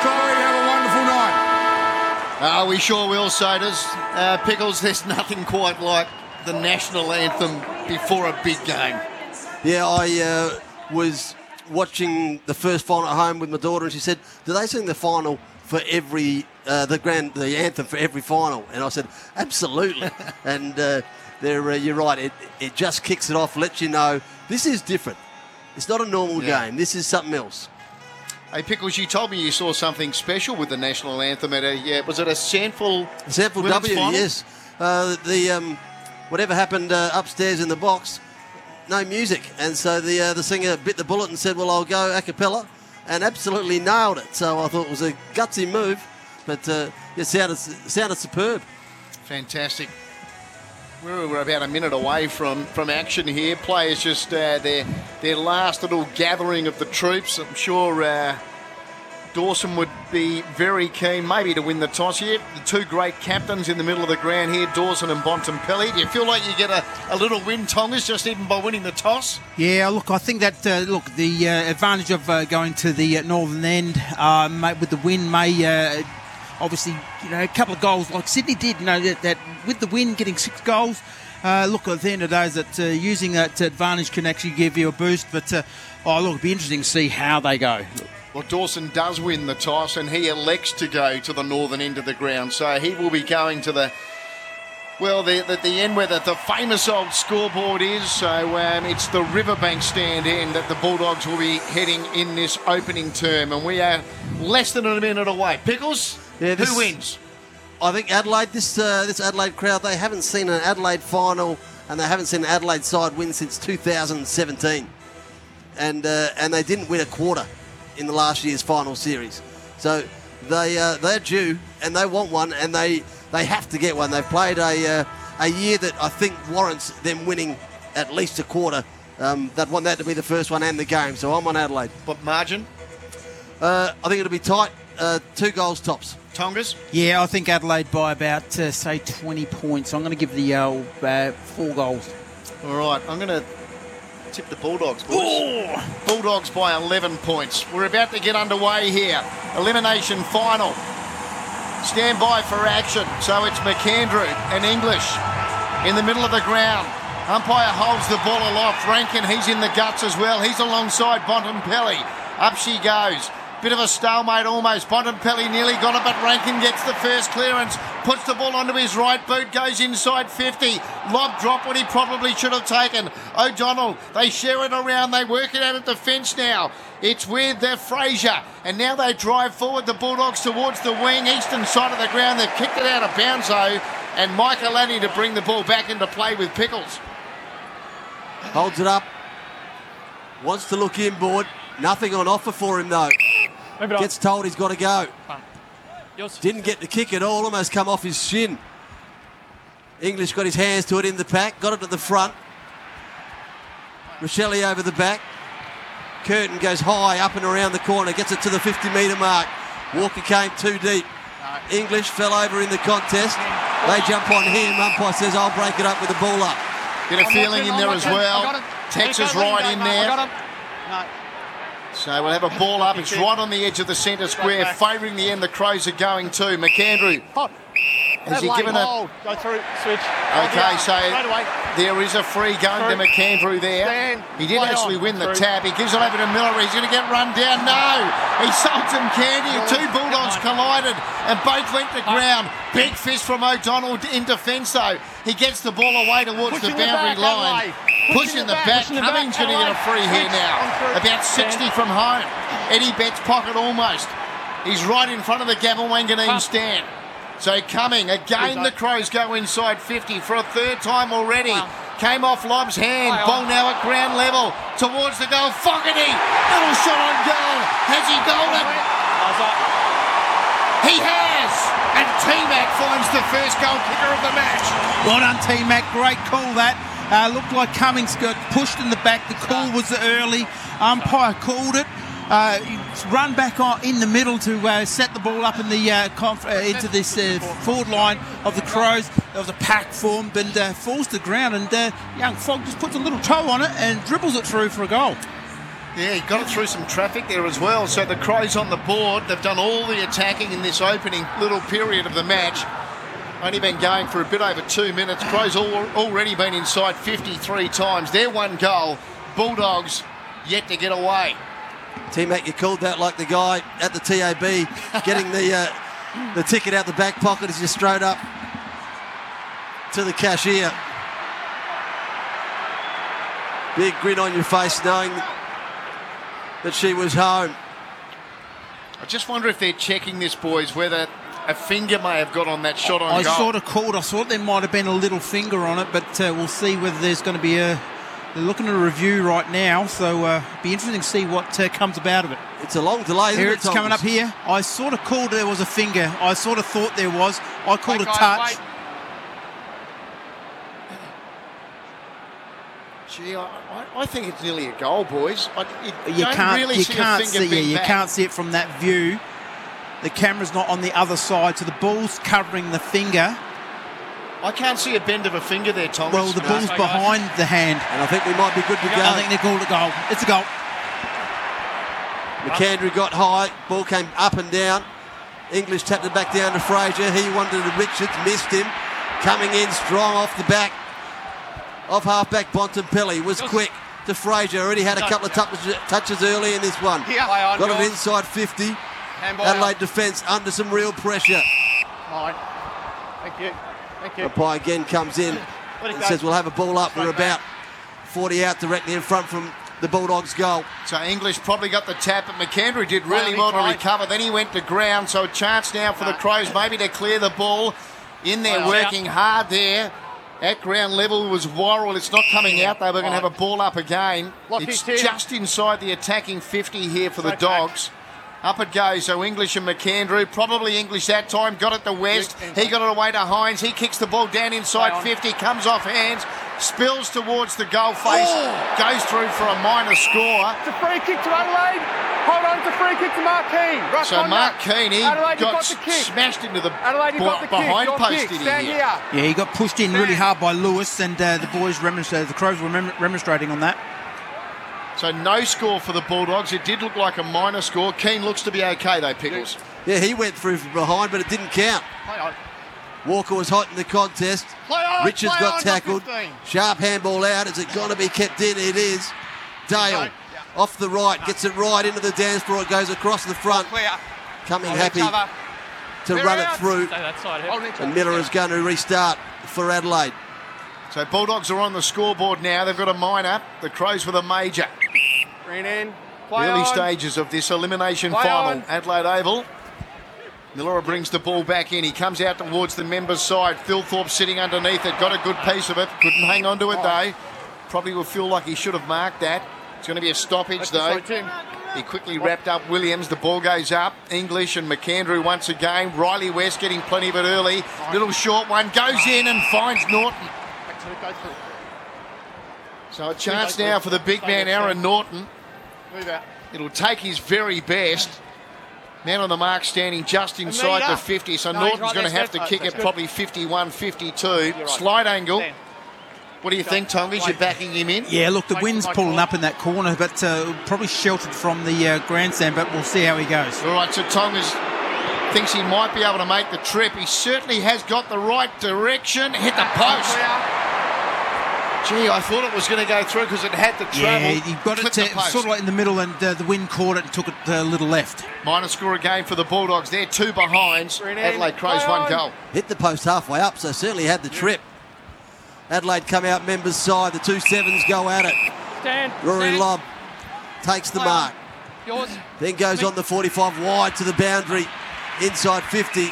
Corey. Have a wonderful night. We sure will, Sodas. Pickles, there's nothing quite like the national anthem before a big game. Yeah, I was watching the first final at home with my daughter, and she said, "Do they sing the final for every the anthem for every final?" And I said, "Absolutely." And you're right. It just kicks it off, lets you know this is different. It's not a normal game. This is something else. Hey, Pickles, you told me you saw something special with the national anthem at was it a Sandful W, final? yes. Whatever happened upstairs in the box, no music. And so the singer bit the bullet and said, well, I'll go a cappella, and absolutely nailed it. So I thought it was a gutsy move, but it sounded superb. Fantastic. We're about a minute away from action here. Players just their last little gathering of the troops. I'm sure Dawson would be very keen maybe to win the toss here. The two great captains in the middle of the ground here, Dawson and Bontempelli. Do you feel like you get a little win, Tongas, just even by winning the toss? Yeah, look, I think that, the advantage of going to the northern end with the win may... obviously, a couple of goals like Sydney did, that with the win, getting 6 goals. Look, at the end of the day, that using that advantage can actually give you a boost. But, it'll be interesting to see how they go. Well, Dawson does win the toss, and he elects to go to the northern end of the ground. So he will be going to the end where the famous old scoreboard is. So it's the Riverbank stand end that the Bulldogs will be heading in this opening term. And we are less than a minute away. Pickles? Yeah, who wins? I think Adelaide, this Adelaide crowd, they haven't seen an Adelaide final and they haven't seen an Adelaide side win since 2017. And they didn't win a quarter in the last year's final series. So they're due and they want one, and they have to get one. They've played a year that I think warrants them winning at least a quarter. They'd want that to be the first one and the game. So I'm on Adelaide. What margin? I think it'll be tight. 2 goals tops. Tongas? Yeah, I think Adelaide by about, say, 20 points. I'm going to give the 4 goals. All right, I'm going to tip the Bulldogs, boys. Oh! Bulldogs by 11 points. We're about to get underway here. Elimination final. Stand by for action. So it's McAndrew and English in the middle of the ground. Umpire holds the ball aloft. Rankin, he's in the guts as well. He's alongside Bontempelli. Up she goes. Bit of a stalemate almost. Bontempelli nearly got it, but Rankin gets the first clearance. Puts the ball onto his right boot, goes inside 50. Lob drop what he probably should have taken. O'Donnell, they share it around. They work it out of defence now. It's with Fraser. And now they drive forward, the Bulldogs, towards the wing, eastern side of the ground. They've kicked it out of bounds, though. And Michaelani to bring the ball back into play with Pickles. Holds it up. Wants to look inboard. Nothing on offer for him, though. Gets told he's got to go. Didn't get the kick at all. Almost come off his shin. English got his hands to it in the pack. Got it at the front. Rochelle over the back. Curtin goes high up and around the corner. Gets it to the 50-metre mark. Walker came too deep. English fell over in the contest. They jump on him. Umpire says, I'll break it up with the ball up. Get a feeling in there as well. Texas right in there. So we'll have a ball up. It's right on the edge of the centre square, favouring the end the Crows are going to. McAndrew. Has he given a... Go through, switch. Okay, so there is a free going to McAndrew there. He did actually win the tap. He gives it over to Miller. He's going to get run down. No! He sold some candy. 2 Bulldogs collided and both went to ground. Big fist from O'Donnell in defence, though. He gets the ball away towards the boundary line. Push in the back. Cummings going to get a free here now. About 60 from home. Eddie Betts' pocket almost. He's right in front of the Gavin Wanganeen stand. So Cumming, again the Crows go inside 50 for a 3rd time already. Came off Lobb's hand. Ball now at ground level towards the goal. Fogarty, little shot on goal. Has he goaled it? He has. And T-Mac finds the first goal kicker of the match. Well done, T-Mac. Great call that. Looked like Cummings got pushed in the back. The call was early. Umpire called it. Run back in the middle to set the ball up in the into this forward line of the Crows. There was a pack formed and falls to the ground, and young Fogg just puts a little toe on it and dribbles it through for a goal. Yeah, he got it through some traffic there as well. So the Crows on the board. They've done all the attacking in this opening little period of the match. Only been going for a bit over 2 minutes. Crows already been inside 53 times. Their one goal. Bulldogs yet to get away. Teammate, you called that like the guy at the TAB getting the ticket out the back pocket as you strode up to the cashier. Big grin on your face knowing that she was home. I just wonder if they're checking this, boys, whether a finger may have got on that shot on goal. I sort of called. I thought there might have been a little finger on it, but we'll see whether there's going to be a... They're looking at a review right now, so it'll be interesting to see what comes about of it. It's a long delay, isn't it, Here it's coming up here. I sort of called there was a finger. I sort of thought there was. I called a touch. Gee, I think it's nearly a goal, boys. You can't see it from that view. The camera's not on the other side, so the ball's covering the finger. I can't see a bend of a finger there, Thomas. Well, the ball's behind the hand. And I think we might be good to go. I think they called a goal. It's a goal. McAndrew got high. Ball came up and down. English tapped it back down to Fraser. He wanted to Richards, missed him. Coming in strong off the back of halfback Bontempelli. Was quick to Fraser. Already had a couple of touches early in this one. Got it inside 50. Adelaide defence under some real pressure. Thank you. Umpire again comes in and says we'll have a ball up. We're about 40 out directly in front from the Bulldogs' goal. So English probably got the tap, but McAndrew did really well to recover. Then he went to ground, so a chance now for the Crows maybe to clear the ball. In there working hard there. At ground level was Worrell. It's not coming out though. We're going to have a ball up again. It's just inside the attacking 50 here for the Dogs. Up it goes, so English and McAndrew. Probably English that time. Got it to West. He got it away to Hines. He kicks the ball down inside 50. Comes off hands. Spills towards the goal face. Goes through for a minor score. It's a free kick to Adelaide. Hold on, it's a free kick to Mark Keane. Right, so Mark Keane, he Adelaide, got smashed into the behind post. Did he? Yeah, he got pushed in really hard by Lewis, and the boys, the Crows were remonstrating on that. So no score for the Bulldogs. It did look like a minor score. Keane looks to be okay though, Pickles. Yeah, he went through from behind, but it didn't count. Walker was hot in the contest. Richards got tackled. Sharp handball out. Is it going to be kept in? It is. Dale off the right, gets it right into the dance floor. It goes across the front. Coming happy to run it through. And Miller is going to restart for Adelaide. So Bulldogs are on the scoreboard now. They've got a minor. The Crows with a major. Green in. Early stages of this elimination final. Adelaide Oval. Miller brings the ball back in. He comes out towards the members' side. Thilthorpe sitting underneath it. Got a good piece of it. Couldn't hang on to it though. Probably will feel like he should have marked that. It's going to be a stoppage though. He quickly wrapped up Williams. The ball goes up. English and McAndrew once again. Riley West getting plenty of it early. Little short one. Goes in and finds Norton. So a chance now for the big man, Aaron Norton. It'll take his very best. Man on the mark standing just inside the 50. So Norton's going to have to kick it probably 51, 52. Slide angle. What do you think, Tongas? You're backing him in? Yeah, look, the wind's pulling up in that corner, but probably sheltered from the grandstand, but we'll see how he goes. All right, so Tongas thinks he might be able to make the trip. He certainly has got the right direction. Hit the post. Gee, I thought it was going to go through because it had to travel. Yeah, he got it sort of like in the middle, and the wind caught it and took it a little left. Minor score again for the Bulldogs. They're two behinds. Adelaide Crows one goal. Hit the post halfway up, so certainly had the trip. Adelaide come out members' side. The 2-7s go at it. Rory Lobb takes the mark. Then goes on the 45 wide to the boundary. Inside 50.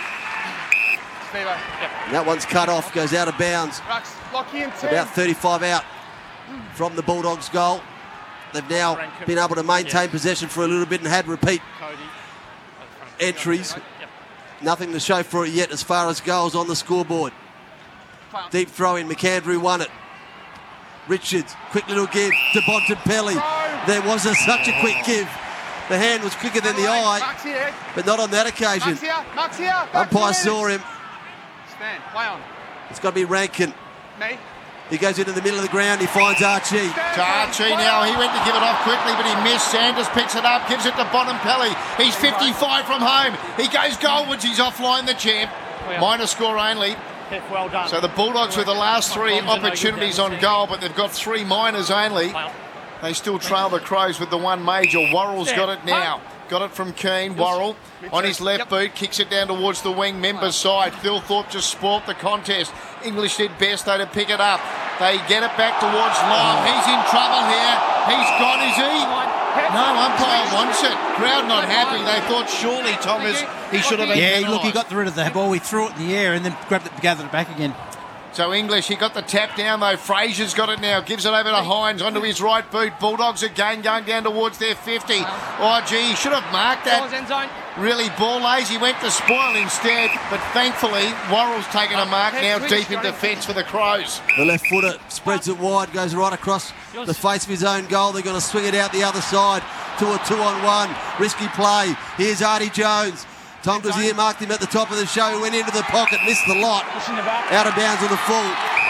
That one's cut off, goes out of bounds. About 35 out from the Bulldogs' goal. They've now been able to maintain possession for a little bit and had repeat entries. Nothing to show for it yet as far as goals on the scoreboard. Deep throw in, McAndrew won it. Richards, quick little give to Bontempelli. There was such a quick give. The hand was quicker than the eye, but not on that occasion. Umpire saw him. It's got to be Rankin. He goes into the middle of the ground. He finds Archie. To Archie now. He went to give it off quickly, but he missed. Sanders picks it up, gives it to Bontempelli. He's 55 from home. He goes goalwards. He's offline the champ. Minor score only. Well done. So the Bulldogs with the last 3 opportunities on goal, but they've got 3 minors only. They still trail the Crows with the 1 major. Worrell's got it now. Got it from Keane. Worrell on his left boot, kicks it down towards the wing member's side. Phil Thorpe just spoilt the contest. English did best though to pick it up. They get it back towards Long. He's in trouble here. He's gone, is he? No, umpire wants it. Crowd not happy. They thought surely, Thomas, he should have been Yeah, look, he penalised. got rid of the ball. He threw it in the air and then gathered it back again. So English, he got the tap down though. Fraser's got it now. Gives it over to Hines onto his right boot. Bulldogs again going down towards their 50. Oh, gee, he should have marked that. End zone. Really ball lazy. Went to spoil instead. But thankfully, Worrell's taken a mark now deep in defence for the Crows. The left footer spreads it wide, goes right across the face of his own goal. They're going to swing it out the other side to a 2-on-1. Risky play. Here's Artie Jones. Tongas here marked him at the top of the show. Went into the pocket, missed the lot. Out of bounds on the full,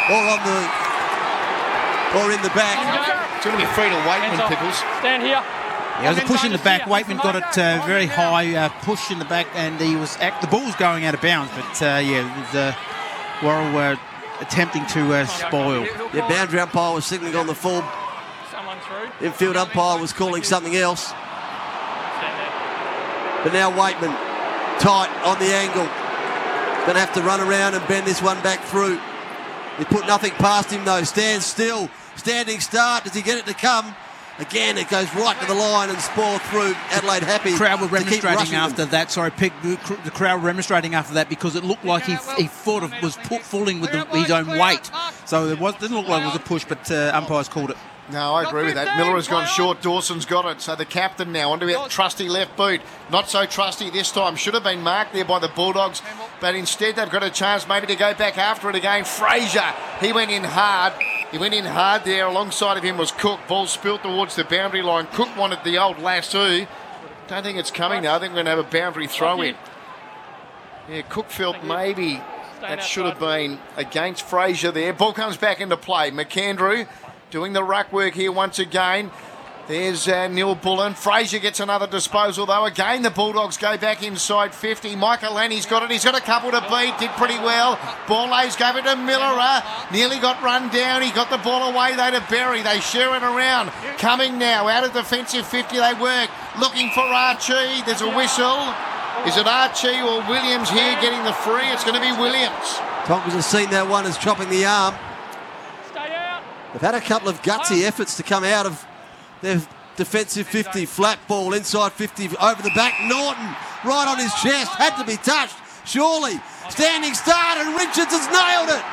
or in the back. It's going to be free to Waitman, Pickles. Stand here. Yeah, it was a push in the back. Waitman got it very high, push in the back, and the ball was going out of bounds. But it was Worrell attempting to spoil. Yeah, boundary umpire was signalling on the full. Someone through. Infield umpire was calling something else. Stand there. But now Waitman, tight on the angle. Going to have to run around and bend this one back through. He put nothing past him though. Stands still. Standing start. Does he get it to come? Again, it goes right to the line and spoil through. Adelaide happy. The crowd were to keep remonstrating rushing after them. that. Sorry, Pig. The crowd remonstrating after that because it looked like he thought of was fooling with his own weight. So it didn't look like it was a push, but umpires called it. No, I agree with that. Miller has gone short. Dawson's got it. So the captain now onto that trusty left boot. Not so trusty this time. Should have been marked there by the Bulldogs. But instead they've got a chance maybe to go back after it again. Fraser, he went in hard. He went in hard there. Alongside of him was Cook. Ball spilt towards the boundary line. Cook wanted the old lasso. Don't think it's coming now. I think we're going to have a boundary throw in. Yeah, Cook felt maybe that should have been against Fraser there. Ball comes back into play. McAndrew doing the ruck work here once again. There's Neil Bullen. Fraser gets another disposal though. Again, the Bulldogs go back inside 50. Michael Lanny's got it. He's got a couple to beat. Did pretty well. Borlays gave it to Miller. Nearly got run down. He got the ball away though to Berry. They share it around. Coming now out of defensive 50 they work. Looking for Archie. There's a whistle. Is it Archie or Williams here getting the free? It's going to be Williams. Tongas has seen that one as chopping the arm. Stay out. They've had a couple of gutsy efforts to come out of their defensive 50. Flat ball inside 50 over the back. Norton right on his chest. Had to be touched. Surely. Standing start and Richards has nailed it.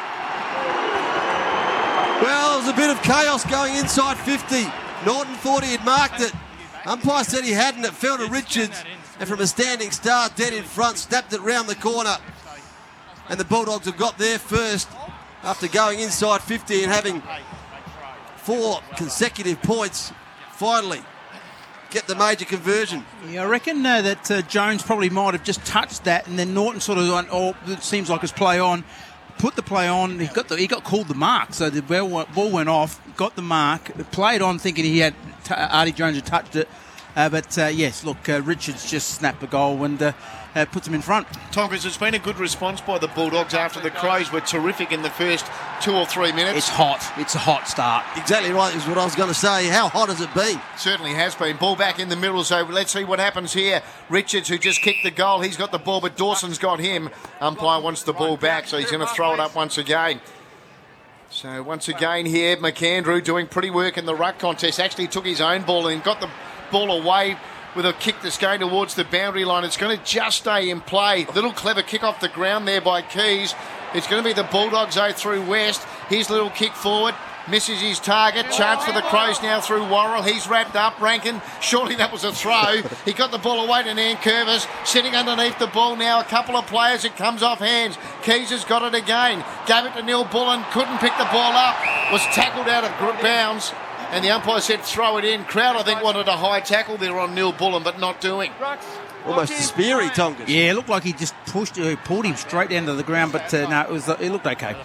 Well, there was a bit of chaos going inside 50. Norton thought he had marked it. Umpire said he hadn't. It fell to Richards. And from a standing start, dead in front, snapped it round the corner. And the Bulldogs have got there first after going inside 50 and having 4 consecutive points. Finally, get the major conversion. Yeah, I reckon that Jones probably might have just touched that, and then Norton sort of went, oh, it seems like it's play on. Put the play on. He got called the mark, so the ball went off. Got the mark. Played on, thinking he had Artie Jones had touched it. But yes, look, Richards just snapped the goal and puts him in front. Tongas, it's been a good response by the Bulldogs after the Crows were terrific in the first 2 or 3 minutes. It's hot. It's a hot start. Exactly right is what I was going to say. How hot has it been? Certainly has been. Ball back in the middle, so let's see what happens here. Richards, who just kicked the goal, he's got the ball, but Dawson's got him. Umpire wants the ball back, so he's going to throw it up once again. So once again here, McAndrew doing pretty work in the ruck contest. Actually took his own ball and got the ball away with a kick that's going towards the boundary line. It's going to just stay in play. A little clever kick off the ground there by Keys. It's going to be the Bulldogs through West. His little kick forward. Misses his target. Chance for the Crows now through Worrell. He's wrapped up. Rankin, surely that was a throw. He got the ball away to Nankervis. Sitting underneath the ball now. A couple of players. It comes off hands. Keys has got it again. Gave it to Neil Bullen. Couldn't pick the ball up. Was tackled out of bounds. And the umpire said throw it in. Crowd, I think, wanted a high tackle there on Neil Bullen, but not doing. Almost a speary, Tongas. Yeah, it looked like he just pulled him straight down to the ground, but no, it looked okay.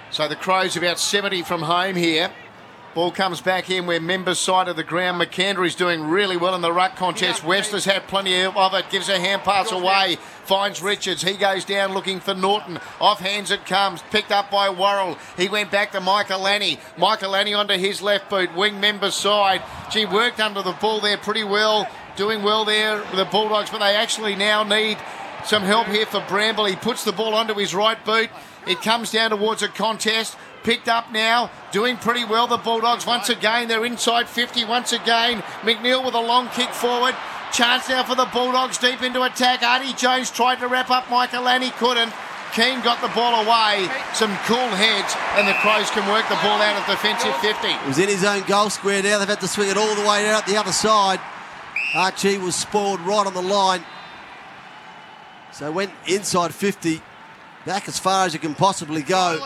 So the Crows about 70 from home here. Ball comes back in where Members side of the ground. McAndrew is doing really well in the ruck contest. West has had plenty of it. Gives a hand pass away. Finds Richards. He goes down looking for Norton. Off hands it comes. Picked up by Worrell. He went back to Michaelani. Michaelani onto his left boot. Wing Members side. She worked under the ball there pretty well. Doing well there with the Bulldogs, but they actually now need some help here for Bramble. He puts the ball onto his right boot. It comes down towards a contest. Picked up now, doing pretty well, the Bulldogs once again. They're inside 50 once again. McNeil with a long kick forward. Chance now for the Bulldogs deep into attack. Artie Jones tried to wrap up Michaelani, couldn't. Keane got the ball away. Some cool heads, and the Crows can work the ball out of defensive 50. It was in his own goal square now. They've had to swing it all the way out the other side. Archie was spoiled right on the line. So went inside 50, back as far as you can possibly go.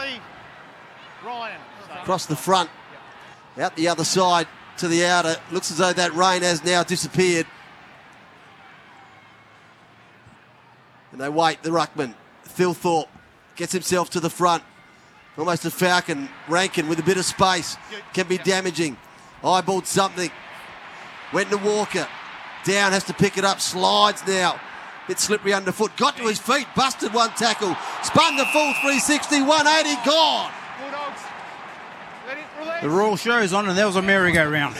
Across the front, out the other side to the outer. Looks as though that rain has now disappeared. And they wait, the ruckman. Phil Thorpe gets himself to the front. Almost a falcon. Rankin with a bit of space. Can be damaging. Eyeballed something. Went to Walker. Down, has to pick it up. Slides now. Bit slippery underfoot. Got to his feet. Busted one tackle. Spun the full 360. 180. Gone. The Royal Show's on, and there was a merry-go-round.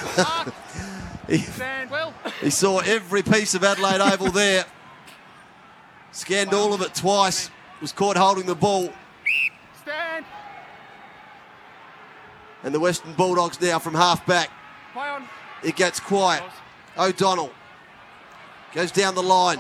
He saw every piece of Adelaide Oval there. Scanned all of it twice. Was caught holding the ball. Stand. And the Western Bulldogs now from half back. Play on. It gets quiet. O'Donnell goes down the line.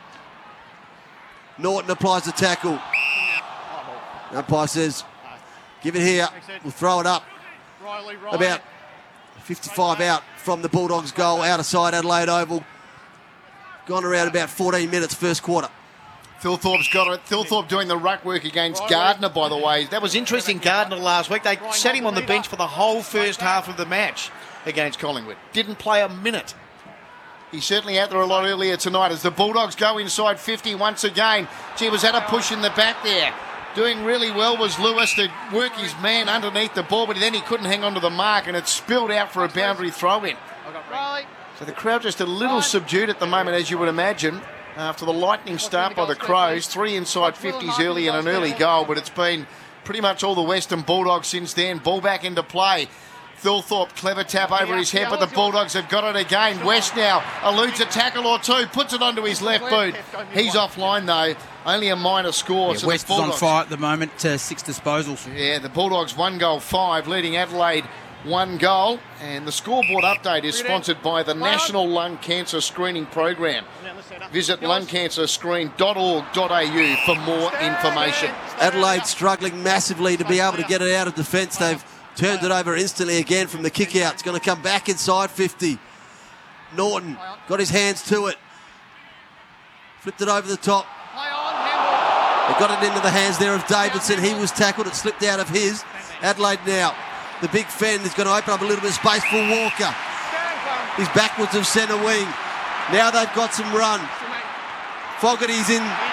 Norton applies the tackle. Umpire says, give it here. We'll throw it up. About 55 out from the Bulldogs' goal, out of side Adelaide Oval. Gone around about 14 minutes first quarter. Thilthorpe's got it. Thilthorpe doing the ruck work against Gardner, by the way. That was interesting, Gardner last week. They sat him on the bench for the whole first half of the match against Collingwood. Didn't play a minute. He's certainly out there a lot earlier tonight as the Bulldogs go inside 50 once again. Gee, was that a push in the back there? Doing really well was Lewis to work his man underneath the ball, but then he couldn't hang on to the mark, and it spilled out for a boundary throw-in. So the crowd just a little subdued at the moment, as you would imagine, after the lightning start by the Crows. 3 inside 50s early and an early goal, but it's been pretty much all the Western Bulldogs since then. Ball back into play. Thilthorpe, clever tap over his head, but the Bulldogs have got it again. West now eludes a tackle or two, puts it onto his left boot. He's offline though, only a minor score. Yeah, so West is on fire at the moment, 6 disposals. Yeah, the Bulldogs 1 goal 5, leading Adelaide 1 goal. And the scoreboard update is sponsored by the National Lung Cancer Screening Program. Visit lungcancerscreen.org.au for more information. Adelaide struggling massively to be able to get it out of defence. They've turned it over instantly again from the kick out. It's going to come back inside 50. Norton got his hands to it. Flipped it over the top. They got it into the hands there of Davidson. He was tackled. It slipped out of his. Adelaide now. The big fend is going to open up a little bit of space for Walker. He's backwards of centre wing. Now they've got some run. Fogarty's in